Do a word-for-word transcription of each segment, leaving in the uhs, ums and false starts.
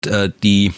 äh, die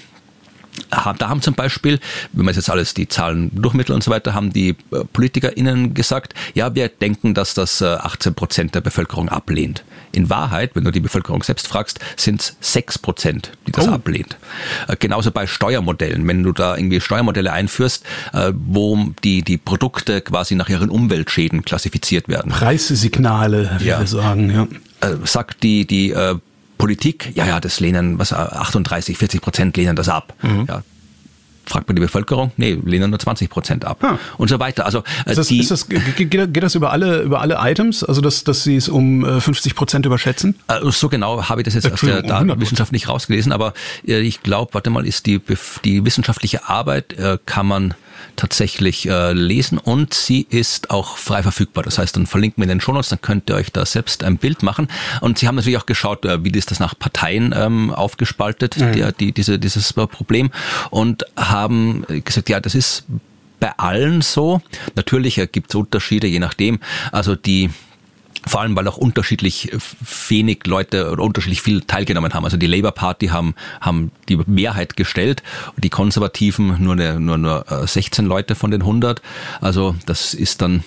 Da haben zum Beispiel, wenn man jetzt alles die Zahlen durchmitteln und so weiter, haben die PolitikerInnen gesagt, ja, wir denken, dass das achtzehn Prozent der Bevölkerung ablehnt. In Wahrheit, wenn du die Bevölkerung selbst fragst, sind es sechs Prozent, die das oh. ablehnt. Genauso bei Steuermodellen. Wenn du da irgendwie Steuermodelle einführst, wo die, die Produkte quasi nach ihren Umweltschäden klassifiziert werden. Preissesignale, wie ja. wir sagen, ja. Sagt die, die Politik, ja, ja, das lehnen, was, achtunddreißig, vierzig Prozent lehnen das ab. Mhm. Ja. Fragt man die Bevölkerung? Nee, lehnen nur zwanzig Prozent ab. Ah. Und so weiter. Also, äh, ist das, die, ist das, geht, geht das über alle, über alle Items? Also, dass, dass Sie es um äh, fünfzig Prozent überschätzen? Äh, so genau habe ich das jetzt aus der Datenwissenschaft nicht rausgelesen, aber äh, ich glaube, warte mal, ist die, die wissenschaftliche Arbeit, äh, kann man tatsächlich äh, lesen und sie ist auch frei verfügbar. Das heißt, dann verlinken wir in den Shownotes, dann könnt ihr euch da selbst ein Bild machen. Und sie haben natürlich auch geschaut, äh, wie ist das nach Parteien ähm, aufgespaltet, mhm. die, die, diese, dieses Problem, und haben gesagt, ja, das ist bei allen so. Natürlich äh, gibt es Unterschiede, je nachdem. Also die Vor allem, weil auch unterschiedlich wenig Leute oder unterschiedlich viel teilgenommen haben. Also die Labour Party haben, haben die Mehrheit gestellt, die Konservativen nur, eine, nur, nur sechzehn Leute von den hundert. Also das ist dann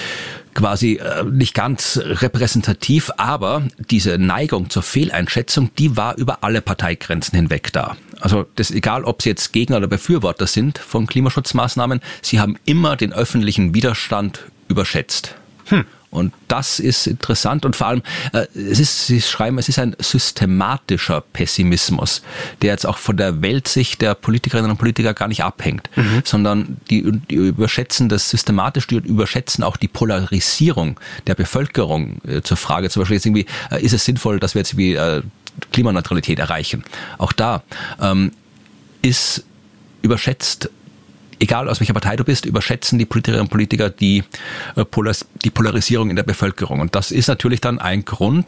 quasi nicht ganz repräsentativ, aber diese Neigung zur Fehleinschätzung, die war über alle Parteigrenzen hinweg da. Also das, egal ob sie jetzt Gegner oder Befürworter sind von Klimaschutzmaßnahmen, sie haben immer den öffentlichen Widerstand überschätzt. Hm. Und das ist interessant und vor allem, äh, es ist, Sie schreiben, es ist ein systematischer Pessimismus, der jetzt auch von der Weltsicht der Politikerinnen und Politiker gar nicht abhängt, mhm. sondern die, die überschätzen das systematisch, die überschätzen auch die Polarisierung der Bevölkerung äh, zur Frage, zum Beispiel jetzt irgendwie, äh, ist es sinnvoll, dass wir jetzt irgendwie äh, Klimaneutralität erreichen? Auch da ähm, ist überschätzt, egal aus welcher Partei du bist, überschätzen die Politikerinnen und Politiker die, die Polarisierung in der Bevölkerung. Und das ist natürlich dann ein Grund,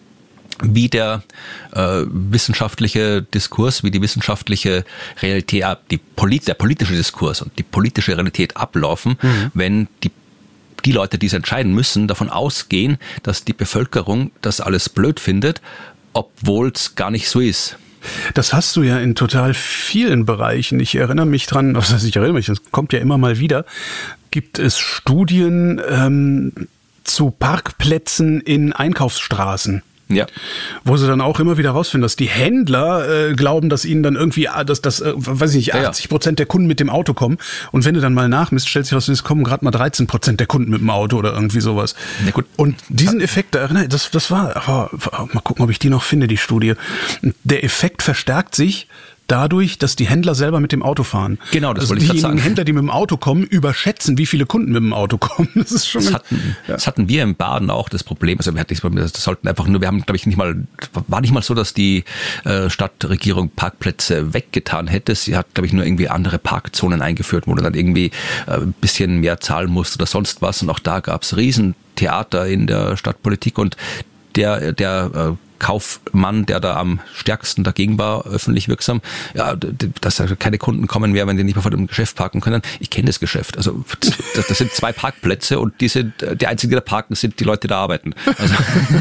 wie der äh, wissenschaftliche Diskurs, wie die wissenschaftliche Realität, die Polit, der politische Diskurs und die politische Realität ablaufen, mhm. wenn die die Leute, die es entscheiden müssen, davon ausgehen, dass die Bevölkerung das alles blöd findet, obwohl es gar nicht so ist. Das hast du ja in total vielen Bereichen. Ich erinnere mich dran, was heißt, ich erinnere mich, das kommt ja immer mal wieder, gibt es Studien ähm, zu Parkplätzen in Einkaufsstraßen. Ja. Wo sie dann auch immer wieder rausfinden, dass die Händler äh, glauben, dass ihnen dann irgendwie, dass das, äh, weiß ich nicht, achtzig Prozent der Kunden mit dem Auto kommen. Und wenn du dann mal nachmisst, stellt sich raus, es kommen gerade mal dreizehn Prozent der Kunden mit dem Auto oder irgendwie sowas. Ja, gut. Und diesen Effekt, erinnere das, das war, aber, mal gucken, ob ich die noch finde, die Studie. Der Effekt verstärkt sich dadurch, dass die Händler selber mit dem Auto fahren. Genau, das also wollte ich gerade sagen. Die Händler, die mit dem Auto kommen, überschätzen, wie viele Kunden mit dem Auto kommen. Das ist schon. Das hatten, ja. das hatten wir im Baden auch das Problem. Also wir hatten das Problem, das sollten einfach nur, wir haben, glaube ich, nicht mal, war nicht mal so, dass die äh, Stadtregierung Parkplätze weggetan hätte. Sie hat, glaube ich, nur irgendwie andere Parkzonen eingeführt, wo du dann irgendwie äh, ein bisschen mehr zahlen musst oder sonst was. Und auch da gab es Riesentheater in der Stadtpolitik und der, der äh, Kaufmann, der da am stärksten dagegen war, öffentlich wirksam, ja, dass da keine Kunden kommen mehr, wenn die nicht mehr vor dem Geschäft parken können. Ich kenne das Geschäft. Also das, das sind zwei Parkplätze und die sind, die einzigen, die da parken, sind die Leute, die da arbeiten. Also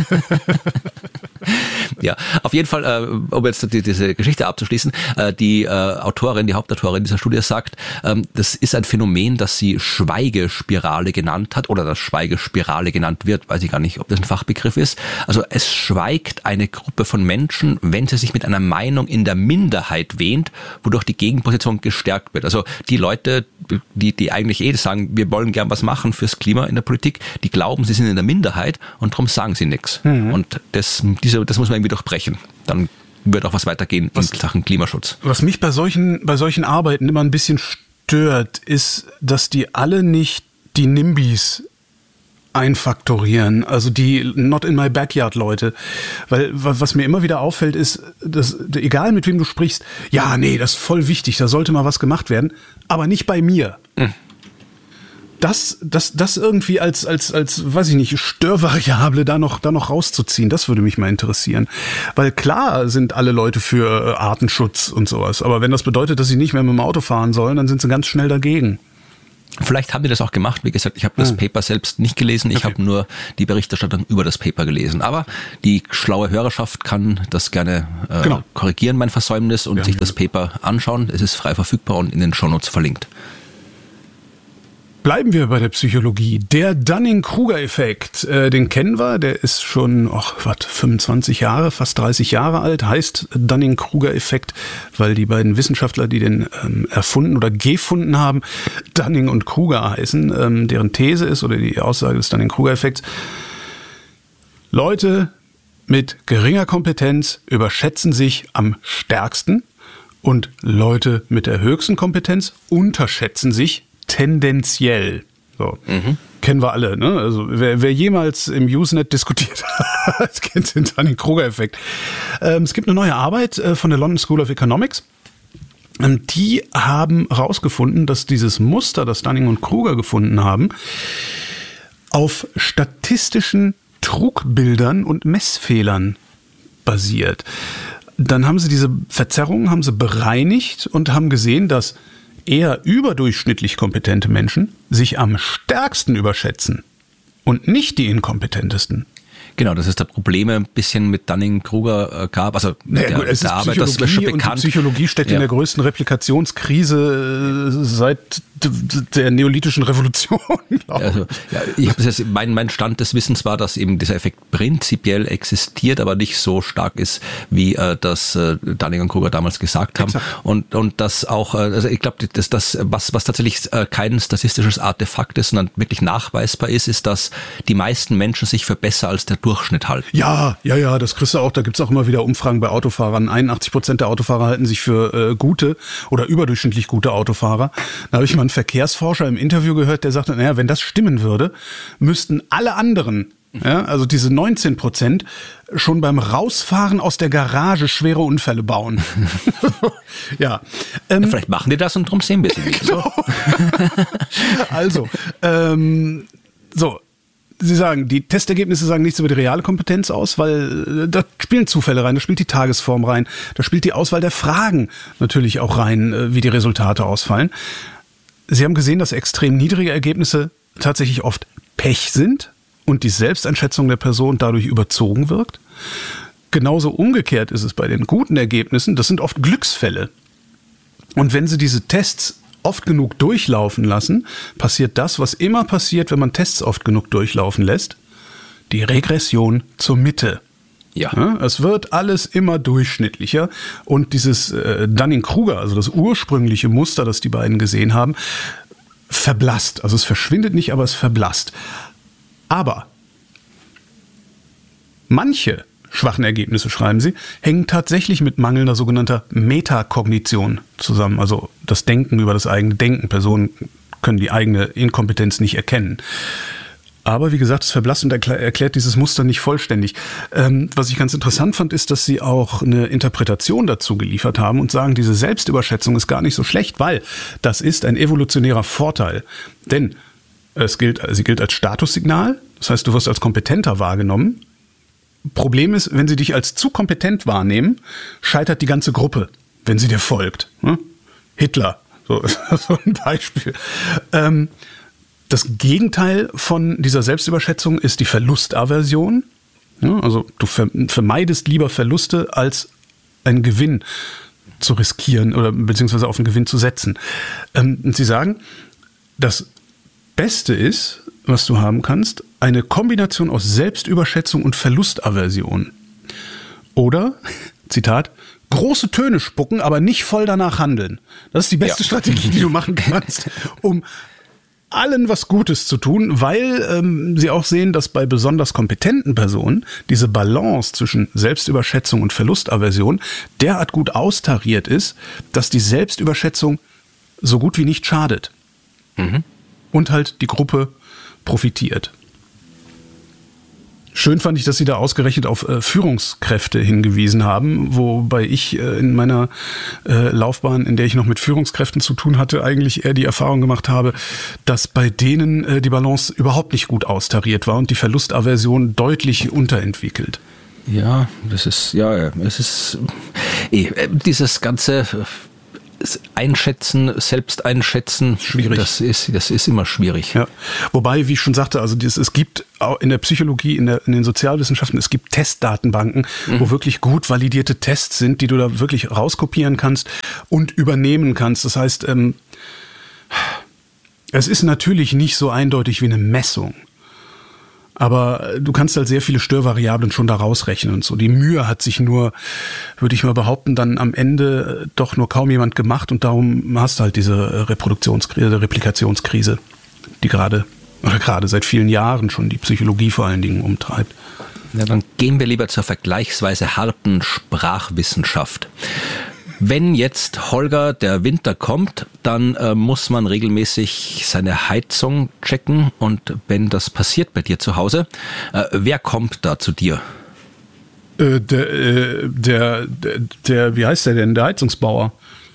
ja, auf jeden Fall, äh, um jetzt die, diese Geschichte abzuschließen, äh, die äh, Autorin, die Hauptautorin dieser Studie sagt, ähm, das ist ein Phänomen, das sie Schweigespirale genannt hat oder das Schweigespirale genannt wird, weiß ich gar nicht, ob das ein Fachbegriff ist. Also es schweigt eine Gruppe von Menschen, wenn sie sich mit einer Meinung in der Minderheit wähnt, wodurch die Gegenposition gestärkt wird. Also die Leute, die, die eigentlich eh sagen, wir wollen gern was machen fürs Klima in der Politik, die glauben, sie sind in der Minderheit und darum sagen sie nichts. Mhm. Und das, diese, das muss man irgendwie durchbrechen. Dann wird auch was weitergehen was, in Sachen Klimaschutz. Was mich bei solchen, bei solchen Arbeiten immer ein bisschen stört, ist, dass die alle nicht die NIMBYs einfaktorieren, also die Not in my backyard Leute, weil was mir immer wieder auffällt ist, dass egal mit wem du sprichst, ja, nee, das ist voll wichtig, da sollte mal was gemacht werden, aber nicht bei mir. Mhm. Das, das, das irgendwie als, als, als, weiß ich nicht, Störvariable da noch, da noch rauszuziehen, das würde mich mal interessieren. Weil klar sind alle Leute für Artenschutz und sowas, aber wenn das bedeutet, dass sie nicht mehr mit dem Auto fahren sollen, dann sind sie ganz schnell dagegen. Vielleicht haben die das auch gemacht. Wie gesagt, ich habe das Paper selbst nicht gelesen. Ich okay. habe nur die Berichterstattung über das Paper gelesen. Aber die schlaue Hörerschaft kann das gerne äh, genau. korrigieren, mein Versäumnis, und ja, sich das Paper anschauen. Es ist frei verfügbar und in den Shownotes verlinkt. Bleiben wir bei der Psychologie. Der Dunning-Kruger-Effekt, äh, den kennen wir, der ist schon, ach, was, fünfundzwanzig Jahre, fast dreißig Jahre alt, heißt Dunning-Kruger-Effekt, weil die beiden Wissenschaftler, die den ähm, erfunden oder gefunden haben, Dunning und Kruger heißen. Ähm, deren These ist, oder die Aussage des Dunning-Kruger-Effekts, Leute mit geringer Kompetenz überschätzen sich am stärksten und Leute mit der höchsten Kompetenz unterschätzen sich tendenziell. So. Mhm. Kennen wir alle, ne? Also wer, wer jemals im Usenet diskutiert hat, kennt den Dunning-Kruger-Effekt. Ähm, es gibt eine neue Arbeit äh, von der London School of Economics. Ähm, die haben herausgefunden, dass dieses Muster, das Dunning und Kruger gefunden haben, auf statistischen Trugbildern und Messfehlern basiert. Dann haben sie diese Verzerrungen haben sie bereinigt und haben gesehen, dass eher überdurchschnittlich kompetente Menschen sich am stärksten überschätzen und nicht die inkompetentesten. Genau, dass es da Probleme ein bisschen mit Dunning-Kruger gab. Also mit naja, der, gut, es der Arbeit, das ist schon bekannt. Und die Psychologie steckt ja. in der größten Replikationskrise seit der neolithischen Revolution. Also, ja, ich habe jetzt mein, mein Stand des Wissens war, dass eben dieser Effekt prinzipiell existiert, aber nicht so stark ist, wie äh, das äh, Dunning und Kruger damals gesagt haben. Exakt. Und und das auch, äh, also ich glaube, dass das was was tatsächlich äh, kein statistisches Artefakt ist, sondern wirklich nachweisbar ist, ist, dass die meisten Menschen sich für besser als der Durchschnitt halten. Ja, ja, ja, das kriegst du auch. Da gibt's auch immer wieder Umfragen bei Autofahrern. einundachtzig Prozent der Autofahrer halten sich für äh, gute oder überdurchschnittlich gute Autofahrer. Da habe ich mal einen Verkehrsforscher im Interview gehört, der sagte, naja, wenn das stimmen würde, müssten alle anderen, ja, also diese neunzehn Prozent, schon beim Rausfahren aus der Garage schwere Unfälle bauen. ja. Ähm, ja. Vielleicht machen die das und drum sehen wir sie nicht. Genau. also, ähm, so. Sie sagen, die Testergebnisse sagen nichts über die reale Kompetenz aus, weil da spielen Zufälle rein, da spielt die Tagesform rein, da spielt die Auswahl der Fragen natürlich auch rein, wie die Resultate ausfallen. Sie haben gesehen, dass extrem niedrige Ergebnisse tatsächlich oft Pech sind und die Selbsteinschätzung der Person dadurch überzogen wirkt. Genauso umgekehrt ist es bei den guten Ergebnissen, das sind oft Glücksfälle. Und wenn Sie diese Tests oft genug durchlaufen lassen, passiert das, was immer passiert, wenn man Tests oft genug durchlaufen lässt, die Regression zur Mitte. Ja. Ja, es wird alles immer durchschnittlicher und dieses äh, Dunning-Kruger, also das ursprüngliche Muster, das die beiden gesehen haben, verblasst. Also es verschwindet nicht, aber es verblasst. Aber manche schwachen Ergebnisse, schreiben sie, hängen tatsächlich mit mangelnder sogenannter Metakognition zusammen. Also das Denken über das eigene Denken. Personen können die eigene Inkompetenz nicht erkennen. Aber wie gesagt, es verblasst und erklär, erklärt dieses Muster nicht vollständig. Ähm, was ich ganz interessant fand, ist, dass sie auch eine Interpretation dazu geliefert haben und sagen, diese Selbstüberschätzung ist gar nicht so schlecht, weil das ist ein evolutionärer Vorteil. Denn es gilt, sie gilt als Statussignal, das heißt, du wirst als kompetenter wahrgenommen. Problem ist, wenn sie dich als zu kompetent wahrnehmen, scheitert die ganze Gruppe, wenn sie dir folgt. Hitler, so, so ein Beispiel. Ähm, das Gegenteil von dieser Selbstüberschätzung ist die Verlustaversion. Ja, also du vermeidest lieber Verluste, als einen Gewinn zu riskieren oder beziehungsweise auf einen Gewinn zu setzen. Ähm, und sie sagen, das Beste ist, was du haben kannst, eine Kombination aus Selbstüberschätzung und Verlustaversion. Oder, Zitat, große Töne spucken, aber nicht voll danach handeln. Das ist die beste ja. Strategie, die du machen kannst, um allen was Gutes zu tun, weil ähm, sie auch sehen, dass bei besonders kompetenten Personen diese Balance zwischen Selbstüberschätzung und Verlustaversion derart gut austariert ist, dass die Selbstüberschätzung so gut wie nicht schadet. Mhm. Und halt die Gruppe profitiert. Schön fand ich, dass Sie da ausgerechnet auf äh, Führungskräfte hingewiesen haben, wobei ich äh, in meiner äh, Laufbahn, in der ich noch mit Führungskräften zu tun hatte, eigentlich eher die Erfahrung gemacht habe, dass bei denen äh, die Balance überhaupt nicht gut austariert war und die Verlustaversion deutlich unterentwickelt. Ja, das ist, ja, es ist eh, dieses ganze einschätzen, selbst einschätzen, schwierig. Das ist, das ist immer schwierig. Ja. Wobei, wie ich schon sagte, also das, es gibt auch in der Psychologie, in, der, in den Sozialwissenschaften, es gibt Testdatenbanken, mhm. wo wirklich gut validierte Tests sind, die du da wirklich rauskopieren kannst und übernehmen kannst. Das heißt, ähm, es ist natürlich nicht so eindeutig wie eine Messung. Aber du kannst halt sehr viele Störvariablen schon da rausrechnen und so. Die Mühe hat sich nur, würde ich mal behaupten, dann am Ende doch nur kaum jemand gemacht und darum hast du halt diese Reproduktionskrise, Replikationskrise, die gerade, oder gerade seit vielen Jahren schon die Psychologie vor allen Dingen umtreibt. Ja, dann gehen wir lieber zur vergleichsweise harten Sprachwissenschaft. Wenn jetzt, Holger, der Winter kommt, dann äh, muss man regelmäßig seine Heizung checken. Und wenn das passiert bei dir zu Hause, äh, wer kommt da zu dir? Äh, der, äh, der, der, der, wie heißt der denn? Der Heizungsbauer.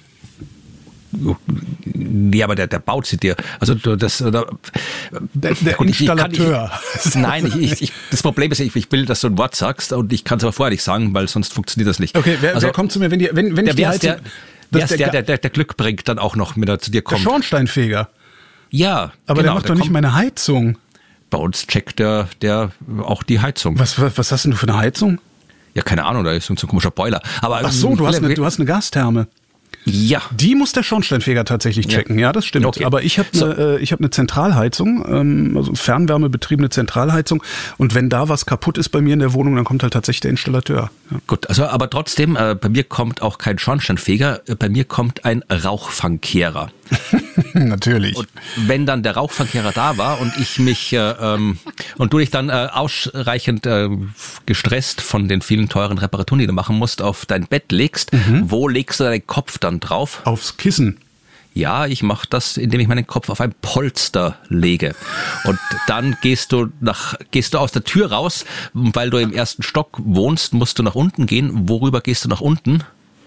Ja, aber der, der baut sie dir. Also das, oder, der, der gut, Installateur. Ich, ich, nein, ich, ich, das Problem ist, ich, ich will, dass du ein Wort sagst und ich kann es aber vorher nicht sagen, weil sonst funktioniert das nicht. Okay, wer, also, wer kommt zu mir, wenn, die, wenn, wenn der, ich die Heizung... Der, der, der, der, der, der Glück bringt dann auch noch, wenn er zu dir kommt. Der Schornsteinfeger. Ja, aber genau, der macht der doch nicht meine Heizung. Bei uns checkt der, der auch die Heizung. Was, was, was hast denn du für eine Heizung? Ja, keine Ahnung, da ist so ein komischer Boiler. Aber, ach so, du hast, eine, du hast eine Gastherme. Ja. Die muss der Schornsteinfeger tatsächlich checken, ja, ja das stimmt. Okay. Aber ich habe eine so. äh, ich hab eine Zentralheizung, ähm, also fernwärmebetriebene Zentralheizung. Und wenn da was kaputt ist bei mir in der Wohnung, dann kommt halt tatsächlich der Installateur. Ja. Gut, also aber trotzdem, äh, bei mir kommt auch kein Schornsteinfeger, äh, bei mir kommt ein Rauchfangkehrer. Natürlich. Und wenn dann der Rauchfangkehrer da war und ich mich äh, ähm, und du dich dann äh, ausreichend äh, gestresst von den vielen teuren Reparaturen, die du machen musst, auf dein Bett legst, mhm. wo legst du deinen Kopf dann drauf? Aufs Kissen. Ja, ich mache das, indem ich meinen Kopf auf ein Polster lege. Und dann gehst du nach, gehst du aus der Tür raus, weil du im ersten Stock wohnst, musst du nach unten gehen. Worüber gehst du nach unten?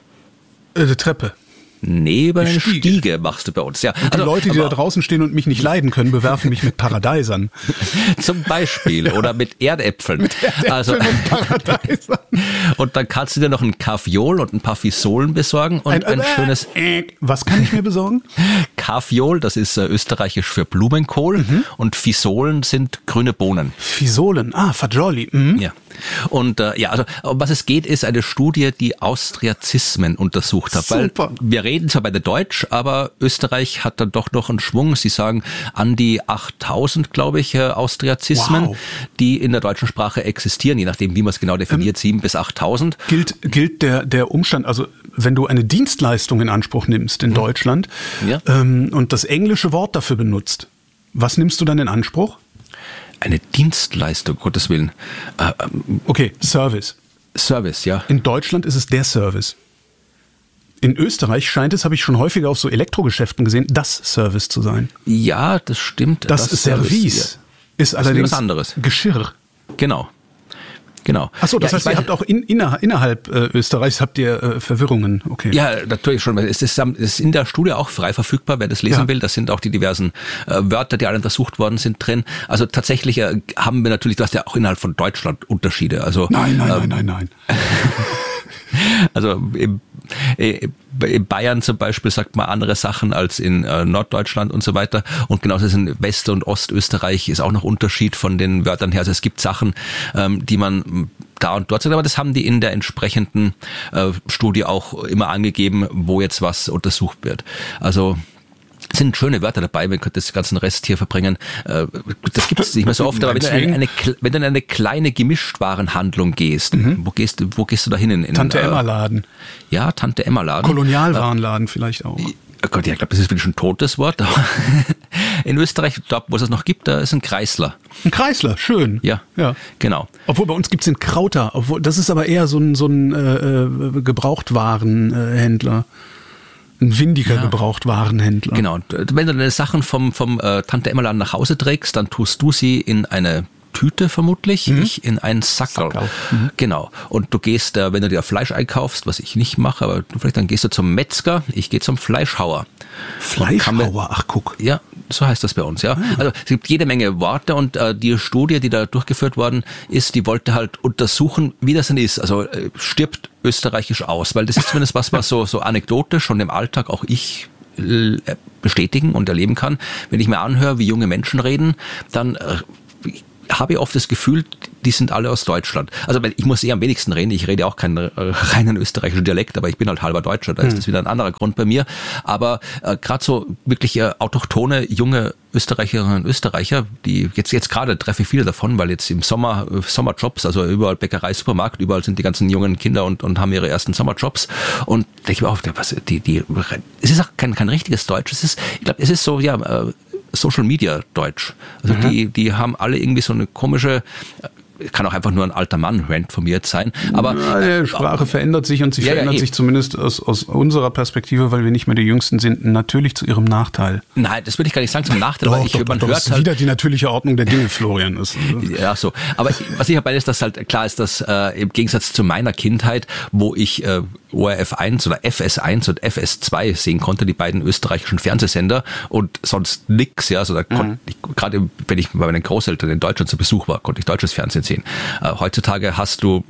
Äh, die Treppe. Nee, über eine Stiege. Stiege machst du bei uns, ja. Und die also, Leute, die da draußen stehen und mich nicht leiden können, bewerfen mich mit Paradeisern. Zum Beispiel. Oder mit Erdäpfeln. Mit Erdäpfeln also, und Paradeisern. Und dann kannst du dir noch ein Kaffeeol und ein paar Fisolen besorgen und ein, ein, ein schönes... Was kann ich mir besorgen? Kaffeeol, das ist äh, österreichisch für Blumenkohl, mhm. und Fisolen sind grüne Bohnen. Fisolen, ah, Fagioli. Mhm. Ja. Und äh, ja, also um was es geht, ist eine Studie, die Austriazismen untersucht hat. Super. Weil wir reden zwar beide Deutsch, aber Österreich hat dann doch noch einen Schwung. Sie sagen an die achttausend, glaube ich, äh, Austriazismen, wow. die in der deutschen Sprache existieren, je nachdem, wie man es genau definiert, ähm, sieben bis achttausend. Gilt, gilt der, der Umstand, also wenn du eine Dienstleistung in Anspruch nimmst in hm. Deutschland ja. ähm, und das englische Wort dafür benutzt, was nimmst du dann in Anspruch? Eine Dienstleistung, Gottes Willen. Äh, ähm, okay, Service. Service, ja. In Deutschland ist es der Service. In Österreich scheint es, habe ich schon häufiger auf so Elektrogeschäften gesehen, das Service zu sein. Ja, das stimmt. Das, das Service, Service ja. ist das allerdings ist was anderes. Geschirr. Genau. Genau. Ach so, das ja, heißt, ihr habt auch in, inner, innerhalb äh, Österreichs habt ihr äh, Verwirrungen. Okay. Ja, natürlich schon. Es ist, es ist in der Studie auch frei verfügbar, wer das lesen ja. will. Das sind auch die diversen äh, Wörter, die alle untersucht worden sind, drin. Also tatsächlich äh, haben wir natürlich, du hast ja auch innerhalb von Deutschland Unterschiede. Also, nein, nein, äh, nein, nein, nein. Also im, in Bayern zum Beispiel sagt man andere Sachen als in äh, Norddeutschland und so weiter. Und genauso ist in West- und Ostösterreich ist auch noch Unterschied von den Wörtern her. Also es gibt Sachen, ähm, die man da und dort sagt, aber das haben die in der entsprechenden äh, Studie auch immer angegeben, wo jetzt was untersucht wird. Also es sind schöne Wörter dabei, wir könnten den ganzen Rest hier verbringen. Das gibt es nicht mehr so oft, aber wenn du in eine, wenn du in eine kleine Gemischtwarenhandlung gehst, mhm. wo gehst du, wo gehst du da hin? In, in, Tante Emma Laden. Ja, Tante Emma Laden. Kolonialwarenladen vielleicht auch. Oh Gott, ja, ich glaube, das ist wirklich ein totes Wort. In Österreich, dort, wo es das noch gibt, da ist ein Kreisler. Ein Kreisler, schön. Ja, ja. Genau. Obwohl bei uns gibt es den Krauter, obwohl das ist aber eher so ein, so ein äh, Gebrauchtwarenhändler. Ein windiger ja. Gebrauchtwarenhändler. Genau. Und wenn du deine Sachen vom, vom äh, Tante Emma Laden nach Hause trägst, dann tust du sie in eine Tüte vermutlich, mhm. ich in einen Sackerl. Sackerl. Mhm. Genau. Und du gehst, äh, wenn du dir Fleisch einkaufst, was ich nicht mache, aber du vielleicht dann gehst du zum Metzger, ich gehe zum Fleischhauer. Fleischhauer, ach guck. Ja, so heißt das bei uns, ja. Ah. Also es gibt jede Menge Worte und äh, die Studie, die da durchgeführt worden ist, die wollte halt untersuchen, wie das denn ist. Also äh, stirbt österreichisch aus, weil das ist zumindest was, was so, so anekdotisch schon im Alltag auch ich äh, bestätigen und erleben kann. Wenn ich mir anhöre, wie junge Menschen reden, dann äh, habe ich oft das Gefühl, die sind alle aus Deutschland. Also ich muss eher am wenigsten reden. Ich rede auch keinen reinen österreichischen Dialekt, aber ich bin halt halber Deutscher. Da ist das wieder ein anderer Grund bei mir. Aber äh, gerade so wirklich äh, autochthone, junge Österreicherinnen und Österreicher, die jetzt jetzt gerade treffe ich viele davon, weil jetzt im Sommer äh, Sommerjobs, also überall Bäckerei, Supermarkt, überall sind die ganzen jungen Kinder und und haben ihre ersten Sommerjobs. Und denke ich mir auch, was, die die es ist auch kein kein richtiges Deutsch. Es ist, ich glaube, es ist so ja. Äh, Social Media Deutsch. Also mhm. die, die haben alle irgendwie so eine komische, kann auch einfach nur ein alter Mann-Rant von mir jetzt sein. Aber ja, die Sprache äh, verändert sich und sie ja, verändert ja, sich zumindest aus, aus unserer Perspektive, weil wir nicht mehr die Jüngsten sind, natürlich zu ihrem Nachteil. Nein, das würde ich gar nicht sagen zum Nachteil, doch, aber ich, doch, man doch, hört das halt wieder die natürliche Ordnung der Dinge, Florian. Ist. Ja, so. Aber was ich dabei ist, dass halt klar ist, dass äh, im Gegensatz zu meiner Kindheit, wo ich äh, O R F eins oder F S eins und F S zwei sehen konnte, die beiden österreichischen Fernsehsender und sonst nix, ja, also da konnte mhm. ich, gerade wenn ich bei meinen Großeltern in Deutschland zu Besuch war, konnte ich deutsches Fernsehen sehen. Äh, heutzutage hast du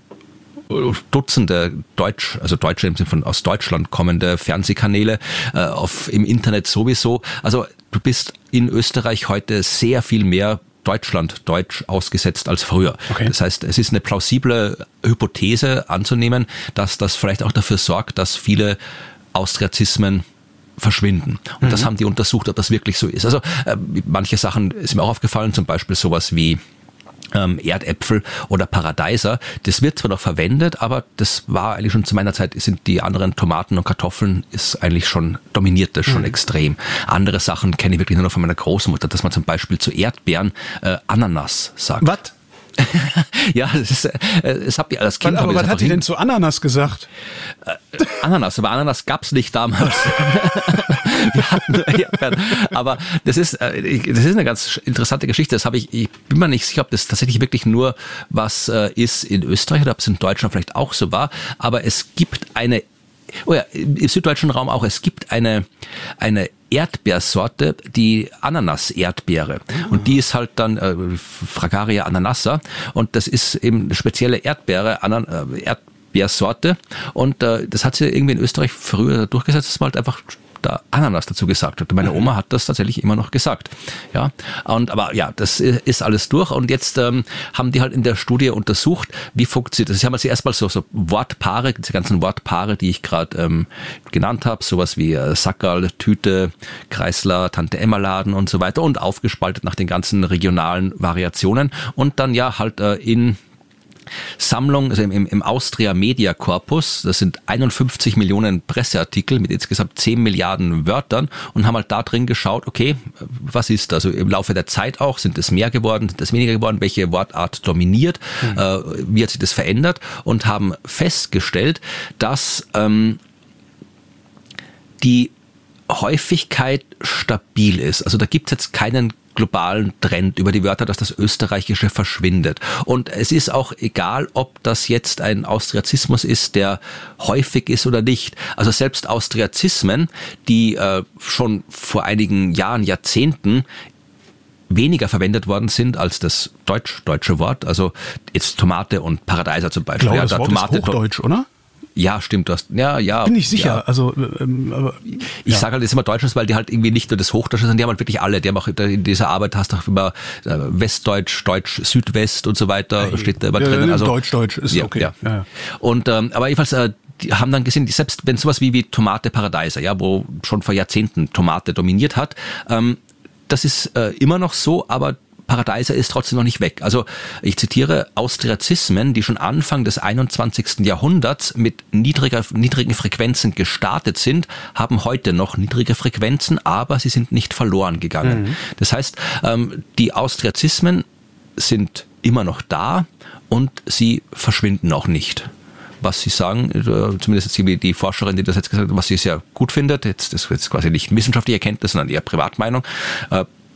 Dutzende Deutsch, also Deutsche im Sinne von aus Deutschland kommende Fernsehkanäle, äh, auf, im Internet sowieso. Also du bist in Österreich heute sehr viel mehr Deutschland Deutsch ausgesetzt als früher. Okay. Das heißt, es ist eine plausible Hypothese anzunehmen, dass das vielleicht auch dafür sorgt, dass viele Austriazismen verschwinden. Und mhm. das haben die untersucht, ob das wirklich so ist. Also äh, manche Sachen sind mir auch aufgefallen, zum Beispiel sowas wie ähm, Erdäpfel oder Paradeiser. Das wird zwar noch verwendet, aber das war eigentlich schon zu meiner Zeit, sind die anderen Tomaten und Kartoffeln, ist eigentlich schon, dominiert das schon mhm. extrem. Andere Sachen kenne ich wirklich nur noch von meiner Großmutter, dass man zum Beispiel zu Erdbeeren äh, Ananas sagt. Was? Ja, das ist, äh, das hab ich als Kind. Aber was hat die denn zu Ananas gesagt? Äh, Ananas, aber Ananas gab's nicht damals. Wir hatten nur Erdbeeren. Aber das ist, äh, das ist eine ganz interessante Geschichte. Das habe ich, ich bin mir nicht sicher, ob das tatsächlich wirklich nur was äh, ist in Österreich oder ob es in Deutschland vielleicht auch so war. Aber es gibt eine, oh ja, im süddeutschen Raum auch, es gibt eine, eine Erdbeersorte, die Ananas-Erdbeere. Und die ist halt dann äh, Fragaria ananassa. Und das ist eben eine spezielle Erdbeere, Anan äh, Erdbeersorte. Und äh, das hat sie irgendwie in Österreich früher durchgesetzt, dass man halt einfach da Ananas dazu gesagt hat. Und meine Oma hat das tatsächlich immer noch gesagt. Ja, und aber ja, das ist alles durch. Und jetzt ähm, haben die halt in der Studie untersucht, wie funktioniert das. Sie haben also erstmal so, so Wortpaare, diese ganzen Wortpaare, die ich gerade ähm, genannt habe, sowas wie äh, Sackerl, Tüte, Kreisler, Tante Emma Laden und so weiter und aufgespaltet nach den ganzen regionalen Variationen und dann ja halt äh, in Sammlung, also im, im Austria Media Corpus, das sind einundfünfzig Millionen Presseartikel mit insgesamt zehn Milliarden Wörtern und haben halt da drin geschaut, okay, was ist also im Laufe der Zeit auch, sind es mehr geworden, sind es weniger geworden, welche Wortart dominiert, mhm. äh, wie hat sich das verändert und haben festgestellt, dass ähm, die Häufigkeit stabil ist. Also da gibt es jetzt keinen globalen Trend über die Wörter, dass das Österreichische verschwindet. Und es ist auch egal, ob das jetzt ein Austriazismus ist, der häufig ist oder nicht. Also selbst Austriazismen, die äh, schon vor einigen Jahren, Jahrzehnten weniger verwendet worden sind als das deutsch-deutsche Wort. Also jetzt Tomate und Paradeiser zum Beispiel. Ich glaube, ja, das da Wort Tomate, ist Hochdeutsch, oder? Ja, stimmt. Das, ja, ja. Bin ich sicher. Ja. Also, ähm, aber, ich ja. sage halt jetzt immer Deutsch, weil die halt irgendwie nicht nur das Hochdeutsche sind, die haben halt wirklich alle. Die haben auch in dieser Arbeit hast du auch immer Westdeutsch, Deutsch, Südwest und so weiter, hey, steht da immer drin. Also Deutsch, Deutsch ist ja, okay. Ja. Ja. Und ähm, aber jedenfalls äh, die haben dann gesehen, selbst wenn sowas wie wie Tomate Paradeiser, ja, wo schon vor Jahrzehnten Tomate dominiert hat, ähm, das ist äh, immer noch so, aber Paradeiser ist trotzdem noch nicht weg. Also ich zitiere, Austriazismen, die schon Anfang des einundzwanzigsten Jahrhunderts mit niedriger, niedrigen Frequenzen gestartet sind, haben heute noch niedrige Frequenzen, aber sie sind nicht verloren gegangen. Mhm. Das heißt, die Austriazismen sind immer noch da und sie verschwinden auch nicht. Was sie sagen, zumindest jetzt die Forscherin, die das jetzt gesagt hat, was sie sehr gut findet, jetzt, das ist jetzt quasi nicht wissenschaftliche Erkenntnis, sondern eher Privatmeinung,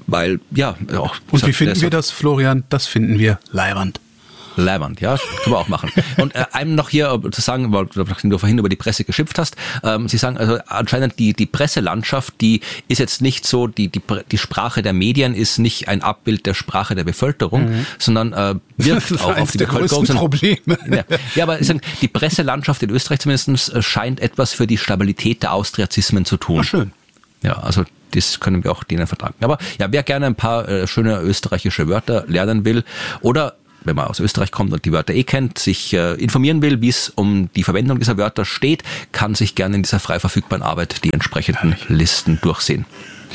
weil, ja, auch. Und wie finden wir das, Florian? Das finden wir leiwand. Leiwand, ja, können wir auch machen. Und äh, einem noch hier zu sagen, weil du vorhin über die Presse geschimpft hast, ähm, Sie sagen, also anscheinend die die Presselandschaft, die ist jetzt nicht so, die die die Sprache der Medien ist nicht ein Abbild der Sprache der Bevölkerung, mhm. sondern äh, wirkt das auch auf die der Bevölkerung. Probleme. Ja, ja, aber ich sag, die Presselandschaft in Österreich zumindest scheint etwas für die Stabilität der Austriazismen zu tun. Ach, schön. Ja, also das können wir auch denen vertragen. Aber ja, wer gerne ein paar äh, schöne österreichische Wörter lernen will oder wenn man aus Österreich kommt und die Wörter eh kennt, sich äh, informieren will, wie es um die Verwendung dieser Wörter steht, kann sich gerne in dieser frei verfügbaren Arbeit die entsprechenden Herrlich. Listen durchsehen.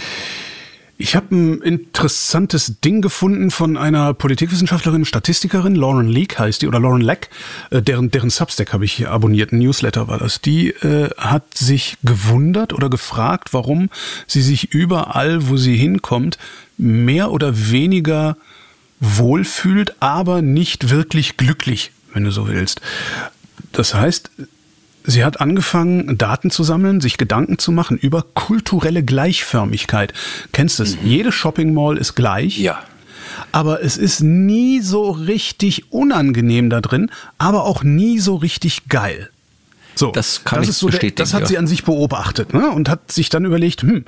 Ich habe ein interessantes Ding gefunden von einer Politikwissenschaftlerin, Statistikerin, Lauren Leake heißt die, oder Lauren Leck, äh, deren, deren Substack habe ich hier abonniert, ein Newsletter war das. Die äh, hat sich gewundert oder gefragt, warum sie sich überall, wo sie hinkommt, mehr oder weniger wohlfühlt, aber nicht wirklich glücklich, wenn du so willst. Das heißt, sie hat angefangen, Daten zu sammeln, sich Gedanken zu machen über kulturelle Gleichförmigkeit. Kennst du es? Mhm. Jede Shopping Mall ist gleich. Ja. Aber es ist nie so richtig unangenehm da drin, aber auch nie so richtig geil. So, das kann das ich ist so bestätigen. Der, das hat ja. sie an sich beobachtet, ne? Und hat sich dann überlegt, hm,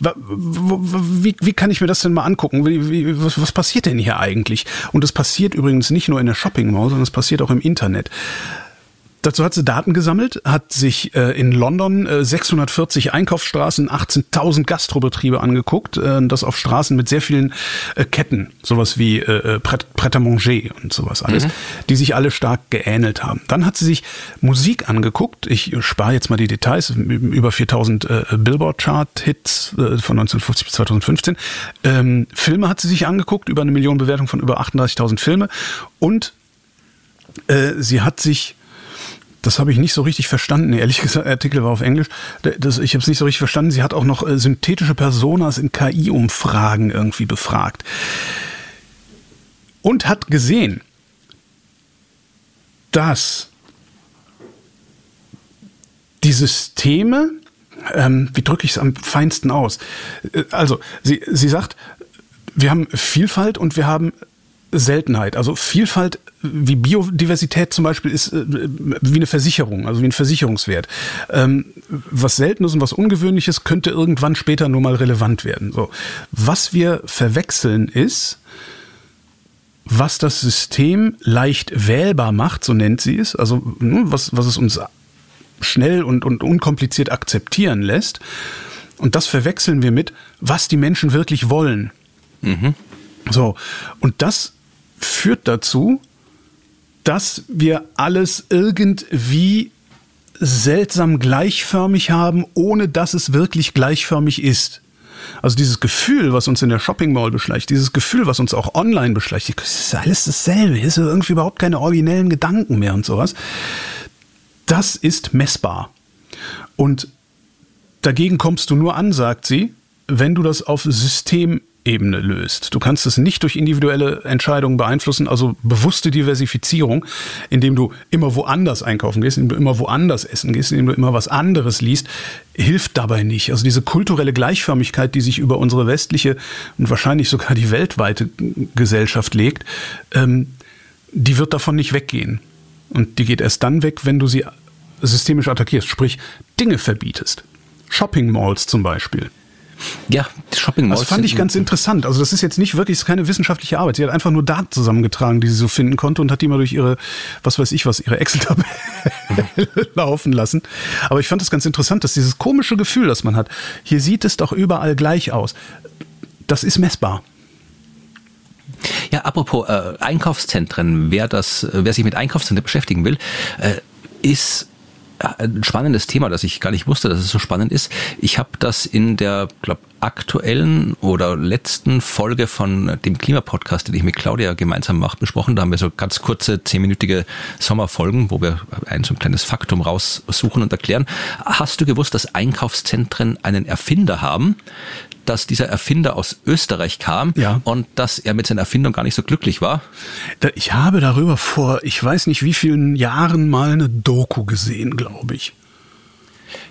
wie, wie kann ich mir das denn mal angucken? Wie, wie, was, was passiert denn hier eigentlich? Und es passiert übrigens nicht nur in der Shopping Mall, sondern es passiert auch im Internet. Dazu hat sie Daten gesammelt, hat sich äh, in London äh, sechshundertvierzig Einkaufsstraßen, achtzehntausend Gastrobetriebe angeguckt, äh, das auf Straßen mit sehr vielen äh, Ketten, sowas wie äh, Pret-à-Manger und sowas alles, mhm. die sich alle stark geähnelt haben. Dann hat sie sich Musik angeguckt, ich spare jetzt mal die Details, über viertausend äh, Billboard-Chart-Hits äh, von neunzehnhundertfünfzig bis zweitausendfünfzehn. Ähm, Filme hat sie sich angeguckt, über eine Million Bewertungen von über achtunddreißigtausend Filme und äh, sie hat sich Das habe ich nicht so richtig verstanden. Ehrlich gesagt, der Artikel war auf Englisch. Das, ich habe es nicht so richtig verstanden. Sie hat auch noch äh, synthetische Personas in K I-Umfragen irgendwie befragt. Und hat gesehen, dass die Systeme, ähm, wie drücke ich es am feinsten aus? Also, sie, sie sagt, wir haben Vielfalt und wir haben Seltenheit. Also Vielfalt wie Biodiversität zum Beispiel ist äh, wie eine Versicherung, also wie ein Versicherungswert. Ähm, was Seltenes und was Ungewöhnliches könnte irgendwann später nur mal relevant werden. So. Was wir verwechseln ist, was das System leicht wählbar macht, so nennt sie es, also was, was es uns schnell und, und unkompliziert akzeptieren lässt. Und das verwechseln wir mit, was die Menschen wirklich wollen. Mhm. So. Und das führt dazu, dass wir alles irgendwie seltsam gleichförmig haben, ohne dass es wirklich gleichförmig ist. Also dieses Gefühl, was uns in der Shopping Mall beschleicht, dieses Gefühl, was uns auch online beschleicht, das ist alles dasselbe, hier ist irgendwie überhaupt keine originellen Gedanken mehr und sowas. Das ist messbar. Und dagegen kommst du nur an, sagt sie, wenn du das auf Systemebene löst. Du kannst es nicht durch individuelle Entscheidungen beeinflussen, also bewusste Diversifizierung, indem du immer woanders einkaufen gehst, indem du immer woanders essen gehst, indem du immer was anderes liest, hilft dabei nicht. Also diese kulturelle Gleichförmigkeit, die sich über unsere westliche und wahrscheinlich sogar die weltweite Gesellschaft legt, ähm, die wird davon nicht weggehen. Und die geht erst dann weg, wenn du sie systemisch attackierst, sprich Dinge verbietest. Shopping Malls zum Beispiel. Ja, Shopping Malls. Das fand ich ganz interessant. Also das ist jetzt nicht wirklich, das ist keine wissenschaftliche Arbeit. Sie hat einfach nur Daten zusammengetragen, die sie so finden konnte und hat die mal durch ihre, was weiß ich was, ihre Excel-Tabelle laufen lassen. Aber ich fand das ganz interessant, dass dieses komische Gefühl, das man hat, hier sieht es doch überall gleich aus. Das ist messbar. Ja, apropos äh, Einkaufszentren, wer das, wer sich mit Einkaufszentren beschäftigen will, äh, ist ein spannendes Thema, das ich gar nicht wusste, dass es so spannend ist. Ich habe das in der, glaube aktuellen oder letzten Folge von dem Klimapodcast, den ich mit Claudia gemeinsam mache, besprochen. Da haben wir so ganz kurze, zehnminütige Sommerfolgen, wo wir ein so ein kleines Faktum raussuchen und erklären. Hast du gewusst, dass Einkaufszentren einen Erfinder haben? Dass dieser Erfinder aus Österreich kam, ja, und dass er mit seiner Erfindung gar nicht so glücklich war? Ich habe darüber vor, ich weiß nicht wie vielen Jahren mal eine Doku gesehen, glaube ich.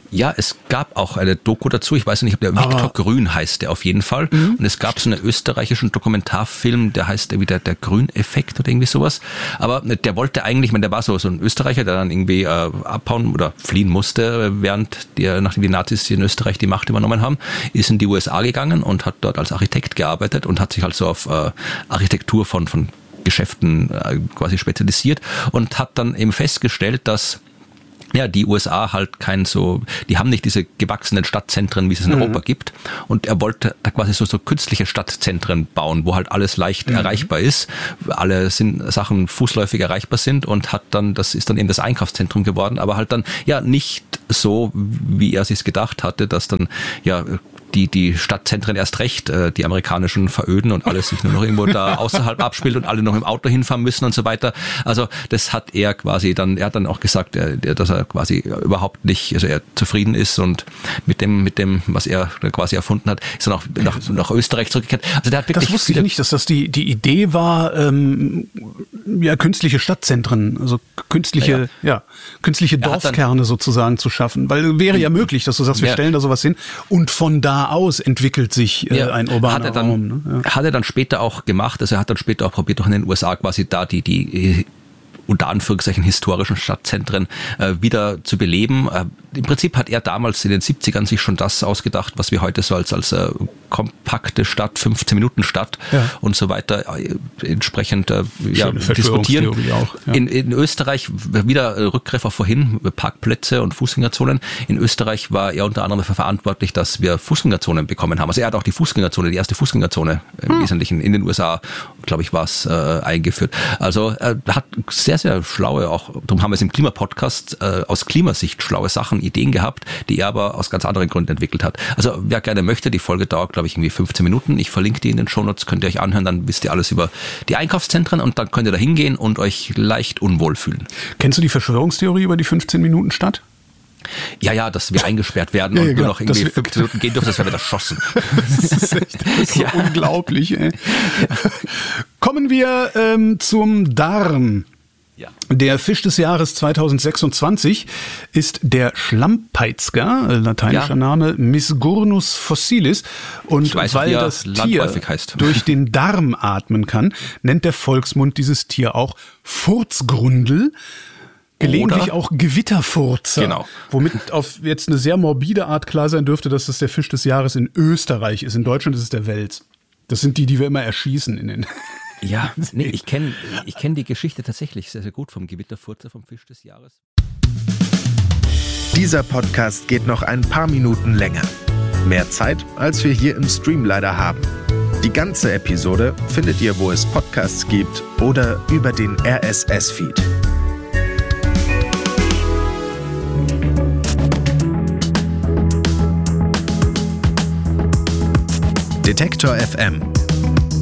Ja, es gab auch eine Doku dazu. Ich weiß nicht, ob der Aber Viktor Grün heißt, der auf jeden Fall. Mhm. Und es gab so einen österreichischen Dokumentarfilm, der heißt irgendwie der, der Grün-Effekt oder irgendwie sowas. Aber der wollte eigentlich, ich meine, der war so, so ein Österreicher, der dann irgendwie äh, abhauen oder fliehen musste, während die, nachdem die Nazis in Österreich die Macht übernommen haben, ist in die U S A gegangen und hat dort als Architekt gearbeitet und hat sich also auf äh, Architektur von, von Geschäften äh, quasi spezialisiert und hat dann eben festgestellt, dass ja, die U S A halt kein so, die haben nicht diese gewachsenen Stadtzentren, wie es in mhm. Europa gibt. Und er wollte da quasi so, so künstliche Stadtzentren bauen, wo halt alles leicht mhm. erreichbar ist, alle sind, Sachen fußläufig erreichbar sind und hat dann, das ist dann eben das Einkaufszentrum geworden, aber halt dann ja nicht so, wie er sich's gedacht hatte, dass dann ja die die Stadtzentren erst recht, äh, die amerikanischen veröden und alles sich nur noch irgendwo da außerhalb abspielt und alle noch im Auto hinfahren müssen und so weiter. Also das hat er quasi dann, er hat dann auch gesagt, äh, dass er quasi überhaupt nicht, also er zufrieden ist und mit dem, mit dem, was er quasi erfunden hat, ist dann auch nach, nach Österreich zurückgekehrt. Also der hat wirklich das wusste ich nicht, dass das die die Idee war, ähm, ja künstliche Stadtzentren, also künstliche, ja, ja künstliche Dorfkerne sozusagen zu schaffen, weil wäre ja möglich, dass du sagst, wir ja. stellen da sowas hin und von da aus entwickelt sich äh, ja, ein urbaner hat er dann, Raum. Ne? Ja. Hat er dann später auch gemacht, also er hat dann später auch probiert, auch in den U S A quasi da die, die unter Anführungszeichen historischen Stadtzentren äh, wieder zu beleben. Äh, Im Prinzip hat er damals in den siebzigern sich schon das ausgedacht, was wir heute so als, als äh, kompakte Stadt, fünfzehn-Minuten-Stadt ja. und so weiter äh, entsprechend äh, ja, diskutieren. Auch, ja. In, in Österreich, wieder äh, Rückgriff auf vorhin, Parkplätze und Fußgängerzonen. In Österreich war er unter anderem dafür verantwortlich, dass wir Fußgängerzonen bekommen haben. Also er hat auch die Fußgängerzone, die erste Fußgängerzone im hm. Wesentlichen in den U S A, glaube ich, war es äh, eingeführt. Also er hat sehr sehr schlaue, auch darum haben wir es im Klimapodcast äh, aus Klimasicht schlaue Sachen, Ideen gehabt, die er aber aus ganz anderen Gründen entwickelt hat. Also wer gerne möchte, die Folge dauert, glaube ich, irgendwie fünfzehn Minuten. Ich verlinke die in den Shownotes, könnt ihr euch anhören, dann wisst ihr alles über die Einkaufszentren und dann könnt ihr da hingehen und euch leicht unwohl fühlen. Kennst du die Verschwörungstheorie über die fünfzehn-Minuten-Stadt? Ja, ja, dass wir eingesperrt werden ja, und ja, nur noch irgendwie fünfzehn Minuten gehen dürfen, das werden wir erschossen. Das ist, echt, das ist so ja. unglaublich. Ey. Kommen wir ähm, zum Darm. Ja. Der Fisch des Jahres zweitausendsechsundzwanzig ist der Schlammpeitzger, lateinischer ja. Name Misgurnus fossilis. Und weiß, weil das Tier durch den Darm atmen kann, nennt der Volksmund dieses Tier auch Furzgrundel. Gelegentlich Oder? auch Gewitterfurzer. Genau. Womit auf jetzt eine sehr morbide Art klar sein dürfte, dass das der Fisch des Jahres in Österreich ist. In Deutschland ist es der Wels. Das sind die, die wir immer erschießen in den... Ja, nee, ich kenne ich kenn die Geschichte tatsächlich sehr, sehr gut vom Gewitterfurzer, vom Fisch des Jahres. Dieser Podcast geht noch ein paar Minuten länger. Mehr Zeit, als wir hier im Stream leider haben. Die ganze Episode findet ihr, wo es Podcasts gibt oder über den R S S-Feed. Detektor F M.